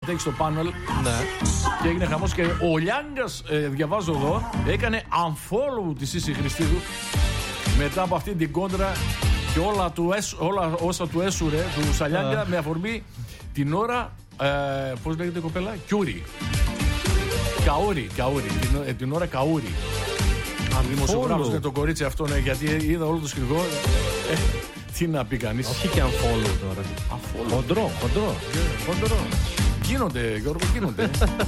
συμμετέχει στο πάνελ. Ναι. Και έγινε χαμός. Και ο Λιάγκας, διαβάζω εδώ, έκανε unfollow τη Σύση Χριστίδου μετά από αυτή την κόντρα και όλα όσα του έσουρε του Σαλιάγκα με αφορμή την ώρα. Πώς λέγεται η κοπέλα, Καούρη. Την ώρα Καούρη. Δημοσιογράφος είναι το κορίτσι αυτό, ναι, γιατί είδα όλο το σκηνικό. Τι να πει κανείς. Όχι και unfollow τώρα. Χοντρό. Γίνονται, Γιώργο, γίνονται.